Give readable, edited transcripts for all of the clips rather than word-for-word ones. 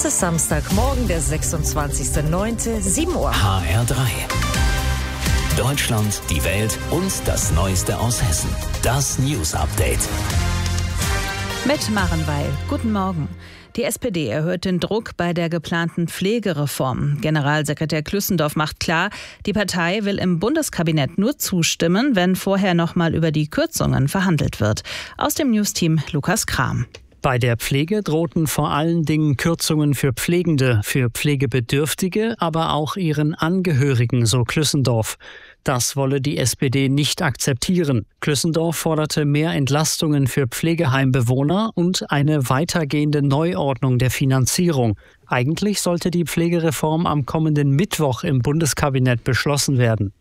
Es ist Samstagmorgen, der 26.09., 7 Uhr. HR3. Deutschland, die Welt und das Neueste aus Hessen. Das News Update. Mit Maren Weil. Guten Morgen. Die SPD erhöht den Druck bei der geplanten Pflegereform. Generalsekretär Klüssendorf macht klar, die Partei will im Bundeskabinett nur zustimmen, wenn vorher noch mal über die Kürzungen verhandelt wird. Aus dem Newsteam Lukas Kram. Bei der Pflege drohten vor allen Dingen Kürzungen für Pflegende, für Pflegebedürftige, aber auch ihren Angehörigen, so Klüssendorf. Das wolle die SPD nicht akzeptieren. Klüssendorf forderte mehr Entlastungen für Pflegeheimbewohner und eine weitergehende Neuordnung der Finanzierung. Eigentlich sollte die Pflegereform am kommenden Mittwoch im Bundeskabinett beschlossen werden.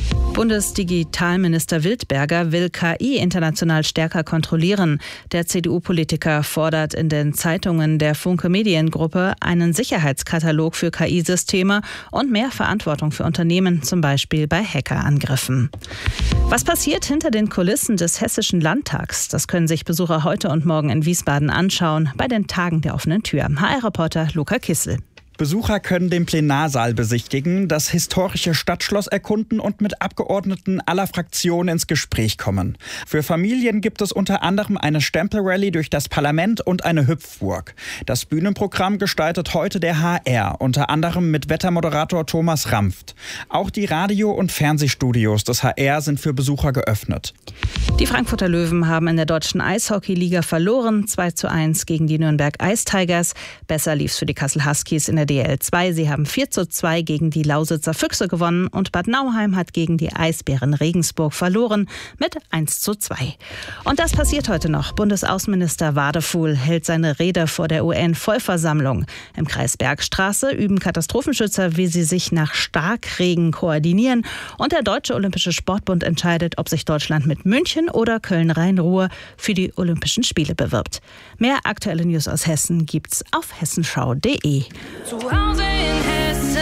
Bundesdigitalminister Wildberger will KI international stärker kontrollieren. Der CDU-Politiker fordert in den Zeitungen der Funke Mediengruppe einen Sicherheitskatalog für KI-Systeme und mehr Verantwortung für Unternehmen, zum Beispiel bei Hackerangriffen. Was passiert hinter den Kulissen des Hessischen Landtags? Das können sich Besucher heute und morgen in Wiesbaden anschauen, bei den Tagen der offenen Tür. HR-Reporter Luca Kissel. Besucher können den Plenarsaal besichtigen, das historische Stadtschloss erkunden und mit Abgeordneten aller Fraktionen ins Gespräch kommen. Für Familien gibt es unter anderem eine Stempelrallye durch das Parlament und eine Hüpfburg. Das Bühnenprogramm gestaltet heute der HR, unter anderem mit Wettermoderator Thomas Rampft. Auch die Radio- und Fernsehstudios des HR sind für Besucher geöffnet. Die Frankfurter Löwen haben in der deutschen Eishockeyliga verloren, 2:1 gegen die Nürnberg Ice Tigers. Besser lief's für die Kassel Huskies in der DL2. Sie haben 4:2 gegen die Lausitzer Füchse gewonnen und Bad Nauheim hat gegen die Eisbären Regensburg verloren mit 1:2. Und das passiert heute noch. Bundesaußenminister Wadefuhl hält seine Rede vor der UN-Vollversammlung. Im Kreis Bergstraße üben Katastrophenschützer, wie sie sich nach Starkregen koordinieren. Und der Deutsche Olympische Sportbund entscheidet, ob sich Deutschland mit München oder Köln-Rhein-Ruhr für die Olympischen Spiele bewirbt. Mehr aktuelle News aus Hessen gibt's auf hessenschau.de. Zu Hause in Hessen.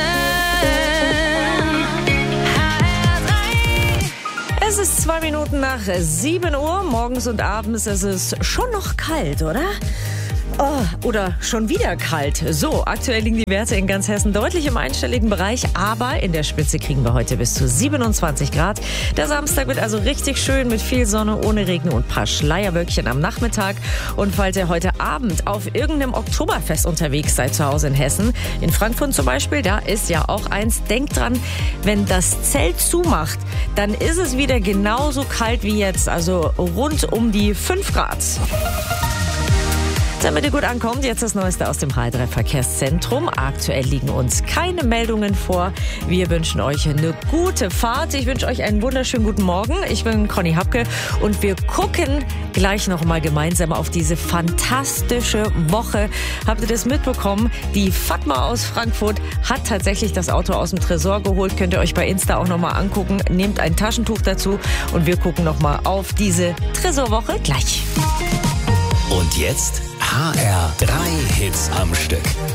HR3. Es ist 2 Minuten nach 7 Uhr. Morgens und abends ist es schon noch kalt, oder? Oh, oder schon wieder kalt. So, aktuell liegen die Werte in ganz Hessen deutlich im einstelligen Bereich, aber in der Spitze kriegen wir heute bis zu 27 Grad. Der Samstag wird also richtig schön mit viel Sonne, ohne Regen und ein paar Schleierwölkchen am Nachmittag. Und falls ihr heute Abend auf irgendeinem Oktoberfest unterwegs seid zu Hause in Hessen, in Frankfurt zum Beispiel, da ist ja auch eins, denkt dran, wenn das Zelt zumacht, dann ist es wieder genauso kalt wie jetzt, also rund um die 5 Grad. Damit ihr gut ankommt, jetzt das Neueste aus dem HR3 Verkehrszentrum. Aktuell liegen uns keine Meldungen vor. Wir wünschen euch eine gute Fahrt. Ich wünsche euch einen wunderschönen guten Morgen. Ich bin Conny Hapke und wir gucken gleich noch mal gemeinsam auf diese fantastische Woche. Habt ihr das mitbekommen? Die Fatma aus Frankfurt hat tatsächlich das Auto aus dem Tresor geholt. Könnt ihr euch bei Insta auch noch mal angucken. Nehmt ein Taschentuch dazu und wir gucken noch mal auf diese Tresorwoche gleich. Und jetzt HR3 Hits am Stück.